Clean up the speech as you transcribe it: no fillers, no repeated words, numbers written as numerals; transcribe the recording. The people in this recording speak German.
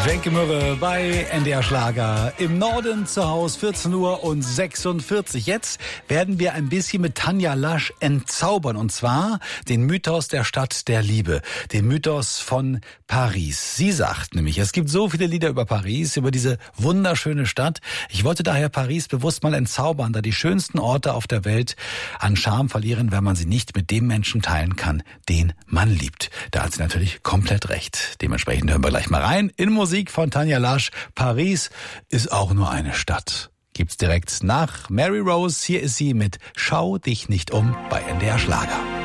Wenke Mürre bei NDR Schlager. Im Norden zu Hause 14 Uhr und 46. Jetzt werden wir ein bisschen mit Tanja Lasch entzaubern. Und zwar den Mythos der Stadt der Liebe. Den Mythos von Paris. Sie sagt nämlich, es gibt so viele Lieder über Paris, über diese wunderschöne Stadt. Ich wollte daher Paris bewusst mal entzaubern, da die schönsten Orte auf der Welt an Charme verlieren, wenn man sie nicht mit dem Menschen teilen kann, den man liebt. Da hat sie natürlich komplett recht. Dementsprechend hören wir gleich mal rein in Musik von Tanja Lasch. Paris ist auch nur eine Stadt. Gibt's direkt nach Mary Rose. Hier ist sie mit Schau dich nicht um bei NDR Schlager.